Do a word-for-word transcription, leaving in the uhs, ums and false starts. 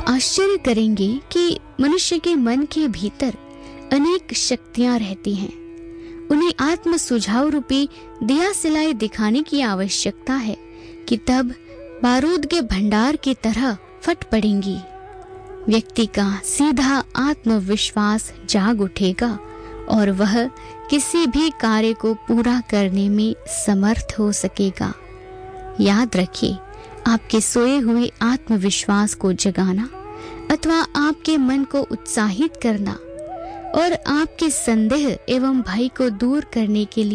आश्चर्य करेंगे कि मनुष्य के मन के भीतर अनेक शक्तियां रहती हैं। उन्हें आत्म सुझाव रूपी दिया सिलाई दिखाने की आवश्यकता है कि तब बारूद के भंडार की तरह फट पड़ेंगी। व्यक्ति का सीधा आत्मविश्वास जाग उठेगा और वह किसी भी कार्य को पूरा करने में समर्थ हो सकेगा। याद रखिए, आपके सोए हुए आत्मविश्वास को जगाना अथवा आपके मन को उत्साहित करना और आपके संदेह एवं भय को दूर करने के लिए